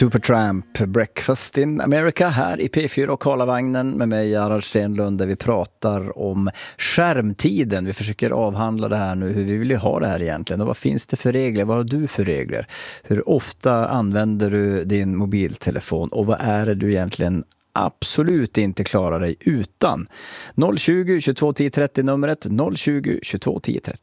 Supertramp, Breakfast in America här i P4 och Karlavagnen med mig Gerhard Stenlund, där vi pratar om skärmtiden. Vi försöker avhandla det här nu, hur vi vill ha det här egentligen och vad finns det för regler, vad har du för regler? Hur ofta använder du din mobiltelefon och vad är det du egentligen absolut inte klarar dig utan? 020 22 10 30 numret, 020 22 10 30.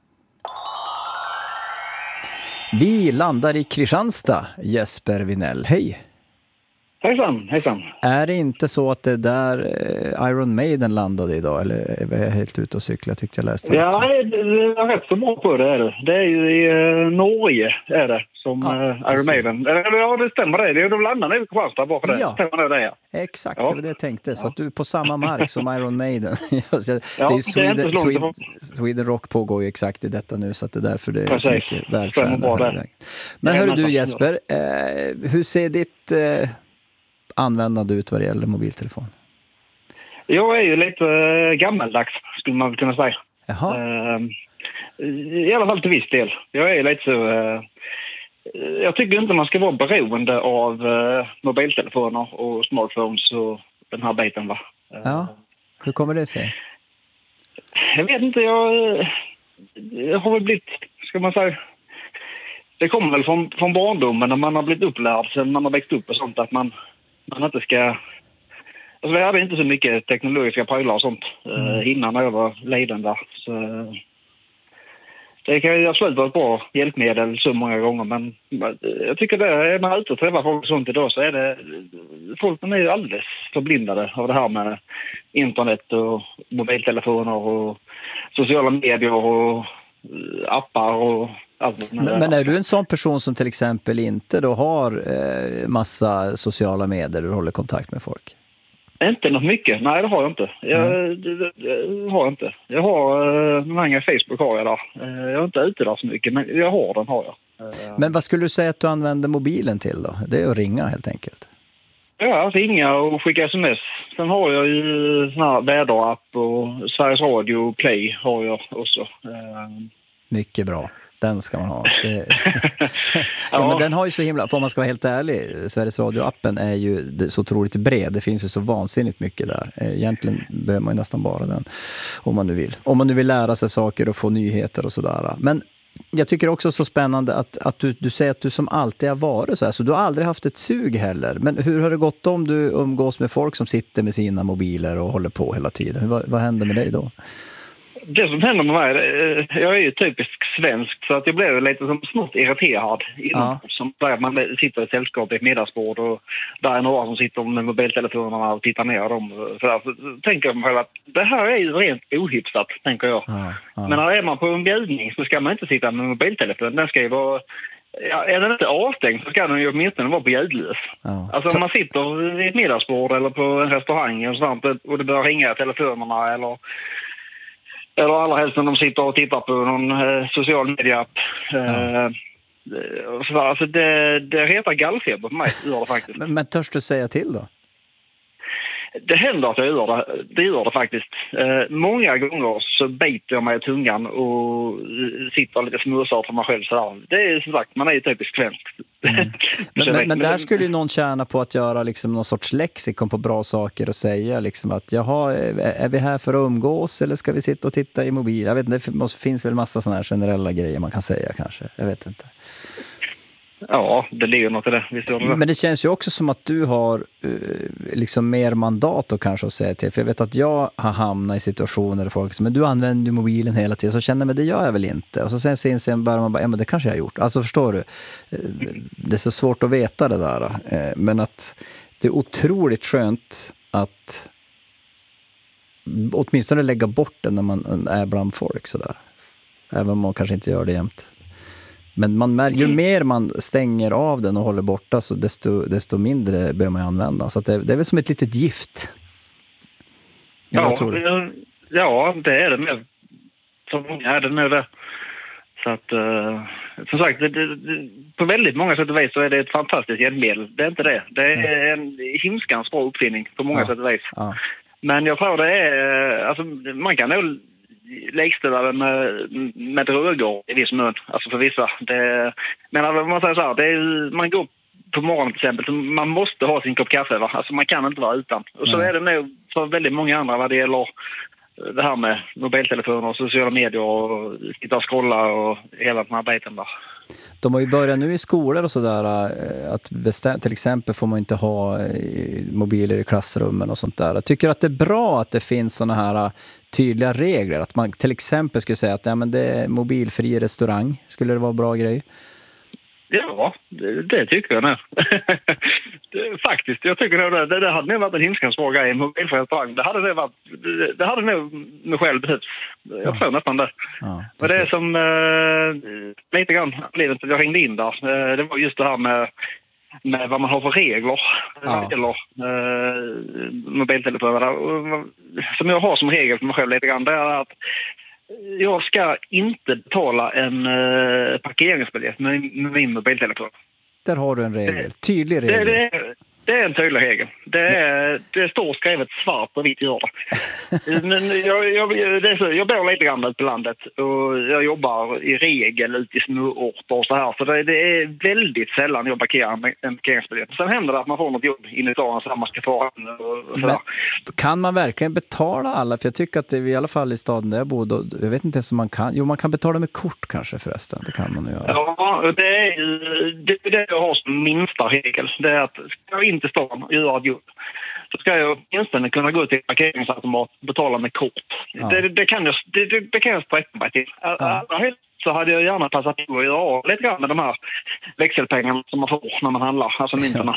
Vi landar i Kristianstad, Jesper Vinell. Hej! Hejsan, hejsan. Är det inte så att det där Iron Maiden landade idag? Eller är jag helt ute och cykla? Jag tyckte jag läste det. Ja, det är rätt så bra på det är det. Det är ju i Norge är det som Iron Maiden. Ja, det stämmer det. De landar nu i Kristianstad bara för det. Ja. Stämmer det, ja. Exakt, det var det jag tänkte. Så att du är på samma mark som Iron Maiden. Det är ju Sweden Rock pågår ju exakt i detta nu, så att det är därför det är så mycket världsstjärnor. Men hör du Jesper, hur ser ditt användande ut vad det gäller mobiltelefon? Jag är ju lite gammaldags, skulle man kunna säga. Jaha. I alla fall till viss del. Jag är lite så... jag tycker inte man ska vara beroende av mobiltelefoner och smartphones och den här biten, va? Ja, hur kommer det sig? Jag vet inte, jag har väl blivit, ska man säga... Det kommer väl från barndomen när man har blivit upplärd sen man har växt upp och sånt, att man inte ska... Alltså vi hade inte så mycket teknologiska prylar och sånt innan jag var leden där. Så det kan ju absolut vara ett bra hjälpmedel så många gånger, men jag tycker det är man ute och träffar folk och sånt idag så är det... Folk är ju alldeles förblindade av det här med internet och mobiltelefoner och sociala medier och appar och allt. Men är du en sån person som till exempel inte då har massa sociala medier och håller kontakt med folk? Inte något mycket. Nej, det har jag inte. Jag har inte. Jag har många Facebook har jag där. Jag är inte ute där så mycket, men jag har den har jag. Men vad skulle du säga att du använder mobilen till då? Det är att ringa helt enkelt. Ja, ringa och skicka sms. Sen har jag ju sån här väderapp och Sveriges Radio Play har jag också. Mycket bra. Den ska man ha. Ja, men den har ju så himla, för man ska vara helt ärlig, Sveriges Radio-appen är ju så otroligt bred. Det finns ju så vansinnigt mycket där. Egentligen behöver man ju nästan bara den om man nu vill. Om man nu vill lära sig saker och få nyheter och sådär. Men jag tycker också så spännande att du säger att du som alltid har varit så här. Så du har aldrig haft ett sug heller. Men hur har det gått om du umgås med folk som sitter med sina mobiler och håller på hela tiden? Vad händer med dig då? Det som händer med mig, jag är ju typiskt svensk så att jag blev lite som smått irriterad innan, som där man sitter i sällskap i ett middagsbord och där är några som sitter med mobiltelefonerna och tittar ner dem. Så tänker jag mig själv att det här är ju rent ohyfsat, tänker jag. Men när är man på en bjudning så ska man inte sitta med mobiltelefon. Den ska ju vara... Ja, är den inte avstängd så ska den ju åtminstone vara på ljudlös. Alltså om man sitter i ett middagsbord eller på en restaurang och det börjar ringa telefonerna eller allra helst när de sitter och tittar på någon social media-app. Alltså det retar gallfeber på mig, gör det faktiskt. Men törs du säga till då? Det händer att jag gör det. Det gör det faktiskt. Många gånger så biter jag mig i tungan och sitter lite smusar för mig själv. Så det är som sagt, man är ju typiskt svensk. Men där skulle ju någon tjäna på att göra liksom någon sorts lexikon på bra saker och säga liksom att jaha, är vi här för att umgås eller ska vi sitta och titta i mobil? Jag vet inte, det finns väl massa sådana här generella grejer man kan säga kanske. Jag vet inte. Ja, det ligger något i det. Men det känns ju också som att du har liksom mer mandat och kanske att säga till. För jag vet att jag har hamnat i situationer där folk säger, men du använder ju mobilen hela tiden. Så känner jag, men det gör jag väl inte. Och så sen börjar man bara, ja men det kanske jag har gjort. Alltså förstår du, det är så svårt att veta det där. Men att det är otroligt skönt att åtminstone lägga bort den när man är bland folk sådär. Även om man kanske inte gör det jämt. Men ju mer man stänger av den och håller borta så desto mindre bör man använda. Så att det är väl som ett litet gift. Ja, det är det med. För många är det nu det. Så att, som sagt, på väldigt många sätt och vis så är det ett fantastiskt hjälpmedel. Det är inte det. Det är en himskans bra uppfinning på många sätt och vis. Ja. Men jag tror det är, alltså man kan nog likställa det med droger i viss mån, alltså för vissa. Men om man säger så här, man går på morgonen till exempel, man måste ha sin kopp kaffe, va? Alltså man kan inte vara utan. Och så är det nog för väldigt många andra vad det gäller det här med mobiltelefoner och sociala medier och sitta och scrolla och hela den här biten där. De har ju börjat nu i skolor och sådär att till exempel får man inte ha mobiler i klassrummen och sånt där. Jag tycker att det är bra att det finns såna här tydliga regler. Att man till exempel skulle säga att men det är mobilfri restaurang. Skulle det vara en bra grej? Ja, det tycker jag nu. Faktiskt, jag tycker nog det hade nog varit en himskans svår grej, en mobilfri restaurang. Det hade nog mig själv behövts. Jag tror nästan det. Ja, men det är som lite grann livet att jag ringde in där. Det var just det här med vad man har för regler eller mobiltelefoner. Som jag har som regel för mig själv lite grann, det är att jag ska inte betala en parkeringsbiljett med min mobiltelefon. Där har du en regel. Tydlig regel. Det är en tydlig regel. Det står skrivet svart på vitt gör det. Men jag bor lite grann ute på landet och jag jobbar i regel ute i småorter och så här. Så det är väldigt sällan jag parkerar en parkeringsbiljett. Sen händer det att man får något jobb in i dagen så man ska få och så. Men kan man verkligen betala alla? För jag tycker att det är i alla fall i staden där jag bor, jag vet inte ens om man kan. Jo, man kan betala med kort kanske förresten. Det kan man ju göra. Ja, det är det jag har som minsta regel. Det är att ska jag inte stå och göra ett jobb, så ska jag åtminstone kunna gå till parkeringsautomat och betala med kort. Ja. Det kan jag sträcka mig till. Så hade jag gärna passat på att göra lite grann med de här växelpengarna som man får när man handlar. Alltså myntorna.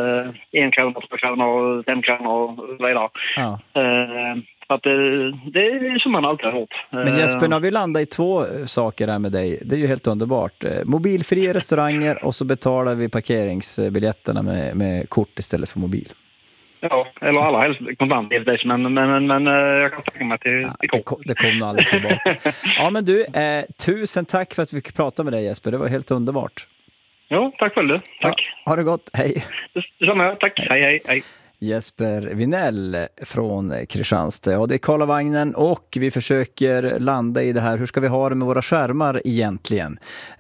1 krona, 2 kronor, 5 kronor och så vidare. Ja. Att det är som man alltid har gjort. Men Jesper, när vi landar i 2 saker här med dig, det är ju helt underbart. Mobilfria restauranger och så betalar vi parkeringsbiljetterna med kort istället för mobil. Ja, eller alla helst kontant givetvis, men jag kan tänka mig till kort. Det kommer aldrig tillbaka. Ja, men du, tusen tack för att vi fick prata med dig, Jesper. Det var helt underbart. Ja, tack för det. Tack. Ja, ha det gott, hej. Detsamma, tack. Hej. Jesper Vinell från Kristianstad. Ja, det är Karlavagnen och vi försöker landa i det här. Hur ska vi ha det med våra skärmar egentligen?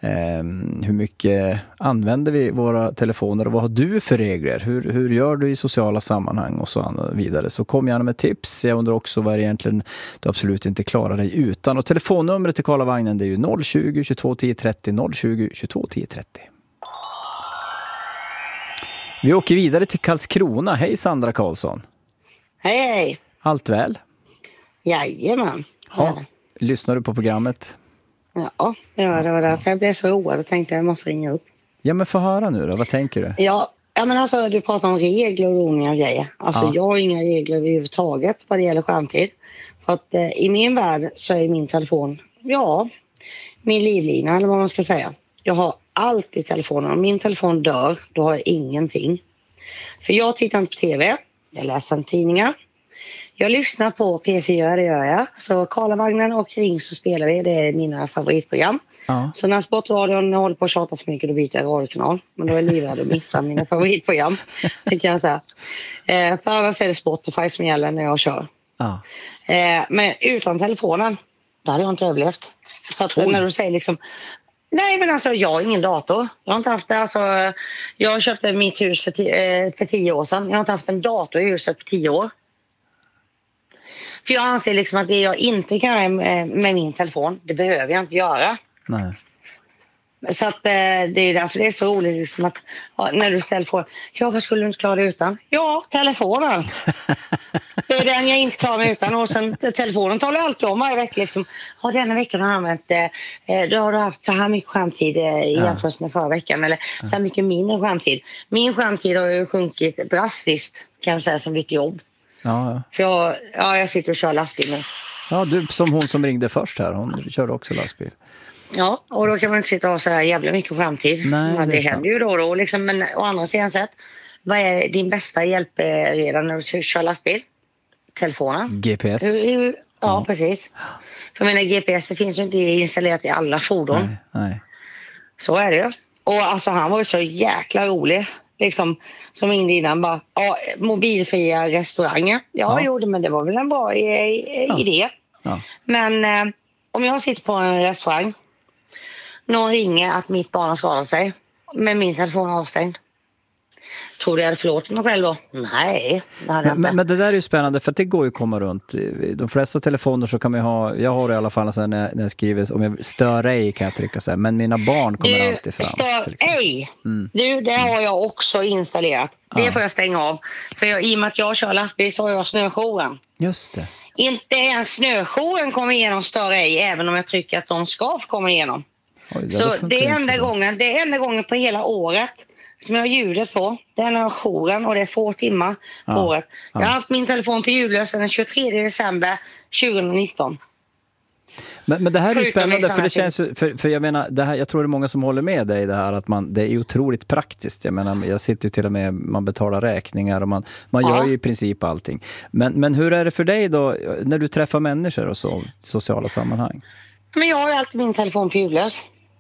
Hur mycket använder vi våra telefoner och vad har du för regler? Hur gör du i sociala sammanhang och så vidare? Så kom gärna med tips. Jag undrar också vad egentligen du absolut inte klarar dig utan. Och telefonnumret till Karlavagnen det är ju 020 22 10 30 020 22 10 30. Vi åker vidare till Karlskrona. Hej Sandra Karlsson. Hej. Allt väl? Jajamän. Ja. Lyssnar du på programmet? Ja, det var därför jag blev så road och tänkte att jag måste ringa upp. Ja, men få höra nu då. Vad tänker du? Ja men alltså du pratar om regler och ordning och grejer. Alltså jag har inga regler överhuvudtaget vad det gäller skärmtid. För att i min värld så är min telefon, min livlina eller vad man ska säga. Jag har allt i telefonen. Om min telefon dör, då har jag ingenting. För jag tittar inte på tv. Jag läser tidningar. Jag lyssnar på P4, det gör jag. Så Karlavagnen och Ring så spelar vi. Det är mina favoritprogram. Ja. Så när Sportradion håller på att tjata för mycket, då byter jag radiokanal. Men då är jag livrädd att missa mina favoritprogram. Det kan jag säga. För annars är det Spotify som gäller när jag kör. Ja. Men utan telefonen, då hade jag inte överlevt. Så att när du säger liksom... Nej, men alltså jag har ingen dator. Jag har inte haft det. Alltså, jag köpte mitt hus för 10 år sedan. Jag har inte haft en dator i huset på 10 år. För jag anser liksom att det jag inte kan göra med min telefon, det behöver jag inte göra. Nej. Så att det är därför det är så roligt liksom att när du ställer frågan, vad skulle du inte klara det utan? Ja, telefonen. Det är den jag inte klarar mig utan. Och sen telefonen talar alltid om varje vecka liksom, denna veckan har du använt då har du haft så här mycket skärmtid i jämförelse med förra veckan eller så här mycket mindre skärmtid. Min skärmtid har ju sjunkit drastiskt kan jag säga som mitt jobb. Ja. För jag sitter och kör lastbil nu. Ja, du som hon som ringde först här, hon körde också lastbil. Ja, och då kan man inte sitta och ha så här jävla mycket framtid. Nej, det händer ju då och då. Liksom, men å andra sidan sett, vad är din bästa hjälp redan när du kör lastbil? Telefonen. GPS. Ja, precis. För jag menar, GPS det finns ju inte installerat i alla fordon. Nej. Så är det ju. Och alltså han var ju så jäkla rolig. Liksom, som innan bara, mobilfria restauranger. Ja, gjorde men det var väl en bra idé. Ja. Men om jag sitter på en restaurang, någon ringer att mitt barn har skadat sig, men min telefon är avstängd. Tror du jag hade förlåtit mig själv då? Nej, det hade jag inte. Men det där är ju spännande, för det går ju att komma runt. De flesta telefoner så kan man ju ha, jag har i alla fall så när jag skriver, om jag stör ej kan jag trycka så här, men mina barn kommer alltid fram. Stör ej! Det har jag också installerat. Det får jag stänga av. För i och med att jag kör lastbil så har jag snöjouren. Just det. Inte ens snöjouren kommer igenom stör ej, även om jag tycker att de ska komma igenom. Oj, så det är enda gången på hela året som jag har ljudet på. Det är när jouren och det är få timmar på året. Jag har haft min telefon på ljudlös sedan den 23 december 2019. Men det här är ju spännande, för det känns för jag menar, det här, jag tror det är många som håller med dig i det här, att det är otroligt praktiskt. Jag menar, jag sitter ju till och med, man betalar räkningar och man gör ju i princip allting. Men hur är det för dig då när du träffar människor och så, sociala sammanhang? Men jag har ju alltid min telefon på ljudlös.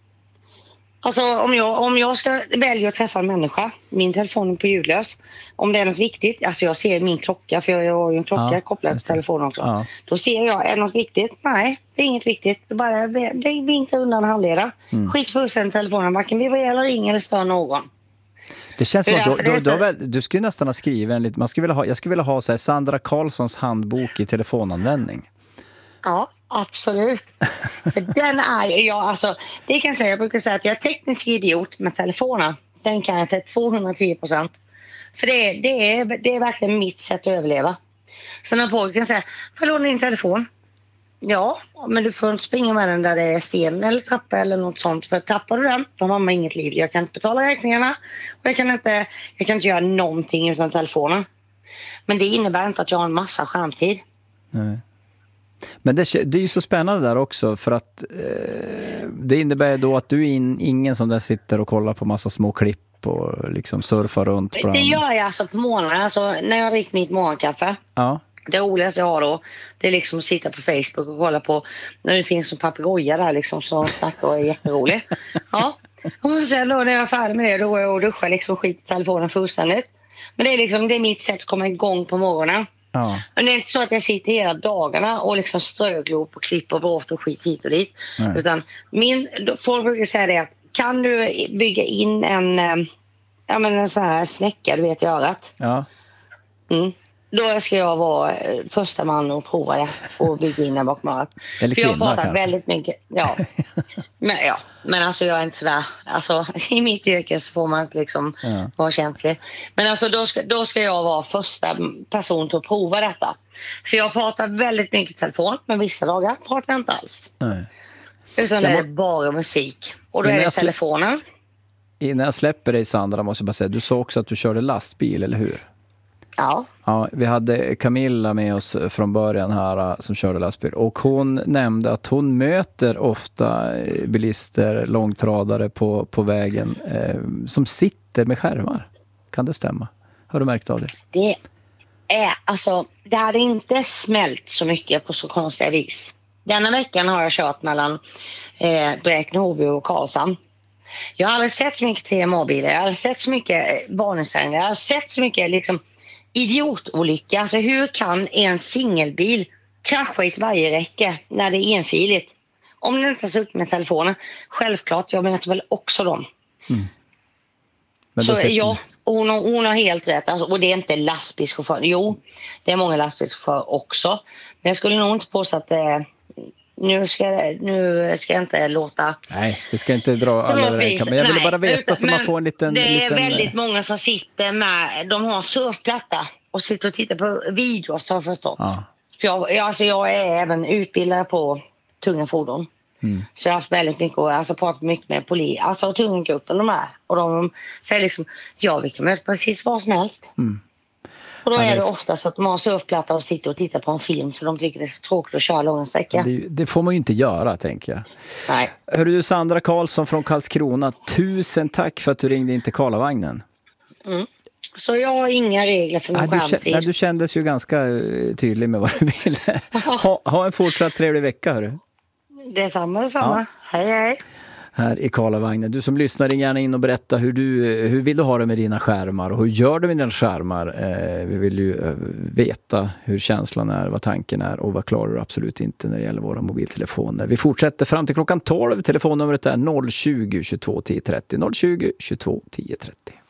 Alltså om jag ska välja att träffa en människa, min telefon är på ljudlös. Om det är något viktigt, alltså jag ser min klocka, för jag har ju en klocka kopplad till telefonen också. Ja. Då ser jag, är något viktigt? Nej, det är inget viktigt. Det bara vinklar undan handleden. Skit fullständigt telefonen, varken vibrerar eller ringer eller stör någon. Det känns som att du skulle nästan ha skrivit en lite, jag skulle vilja ha så här, Sandra Karlssons handbok i telefonanvändning. Ja, absolut. För den är alltså, det kan jag säga, jag brukar säga att jag är teknisk idiot med telefonen. Den kan jag till 210%. För det är verkligen mitt sätt att överleva. Så när folk kan säga, får låna din telefon? Ja, men du får inte springa med den där det är sten eller trappa eller något sånt. För tappar du den, då har man inget liv. Jag kan inte betala räkningarna och jag kan inte göra någonting utan telefonen. Men det innebär inte att jag har en massa skärmtid. Nej. Men det är ju så spännande där också, för att det innebär då att du är ingen som där sitter och kollar på massa små klipp och liksom surfar runt på det gör jag alltså på morgonen, alltså när jag dricker mitt morgonkaffe. Ja. Det roligaste jag har då, det är liksom att sitta på Facebook och kolla på när det finns en papegoja där liksom som snackar och är jätterolig. Ja, och sen då när jag är färdig med det, då går jag och duschar liksom, skit i telefonen fullständigt. Men det är liksom, det är mitt sätt att komma igång på morgonen. Ja. Men det är inte så att jag sitter hela dagarna och liksom ströglop och klipper bort och skit hit och dit. Nej. Utan folk brukar säga det att kan du bygga in en sån här snäcka, du vet, i örat. Ja. Då ska jag vara första man och prova det och bygga in den bakom örat. Eller kvinna, jag pratar kanske. Väldigt mycket. Ja. Men alltså jag är inte sådär, alltså i mitt yrke så får man inte liksom vara känslig. Men alltså då ska jag vara första person till att prova detta. För jag pratar väldigt mycket i telefon, men vissa dagar pratar jag inte alls. Nej. Utan det är bara musik. Och då är det telefonen. Innan jag släpper dig, Sandra, måste jag bara säga, du sa också att du körde lastbil, eller hur? Ja, vi hade Camilla med oss från början här som körde lastbil, och hon nämnde att hon möter ofta bilister, långtradare på vägen som sitter med skärmar. Kan det stämma? Har du märkt av det? Det hade inte smält så mycket på så konstiga vis. Denna veckan har jag kört mellan Bräkne-Hoby och Karlshamn. Jag har aldrig sett så mycket TMA-bilar, jag har aldrig sett så mycket barninställningar, jag har aldrig sett så mycket liksom idiotolycka. Alltså hur kan en singelbil krascha i ett vajerräcke när det är enfiligt? Om den inte har suttit med telefonen. Självklart, jag menar väl också dem. Så ja, hon har helt rätt. Alltså, och det är inte lastbilschaufför. Jo, det är många lastbilschaufförer också. Men jag skulle nog inte påstå att nu ska jag inte låta... Nej, vi ska inte dra alla räkningar. Men jag ville bara veta så man får en liten... Det är väldigt många som sitter med... De har surfplatta och sitter och tittar på videos, har jag förstått. Ja. För jag är även utbildad på tunga fordon. Så jag har haft väldigt mycket, pratat mycket med polis, alltså tunga gruppen de är. Och de säger liksom, vi kan möta precis vad som helst. Och då är det ofta så att de har surfplatta och sitter och tittar på en film, så de tycker det är så tråkigt att köra långa sträckor. Det får man ju inte göra, tänker jag. Nej. Hörru du, Sandra Karlsson från Karlskrona, 1000 tack för att du ringde in till Karlavagnen. Så jag har inga regler för min skärmtid. Du kändes ju ganska tydlig med vad du ville. Ha en fortsatt trevlig vecka, hörru. Detsamma. Ja. Hej. Här i Karlavagnen. Du som lyssnar, ring gärna in och berätta hur vill du ha det med dina skärmar och hur gör du med dina skärmar. Vi vill ju veta hur känslan är, vad tanken är och vad klarar du absolut inte när det gäller våra mobiltelefoner. Vi fortsätter fram till klockan 12. Telefonnumret är 020 22 10 30. 020 22 10 30.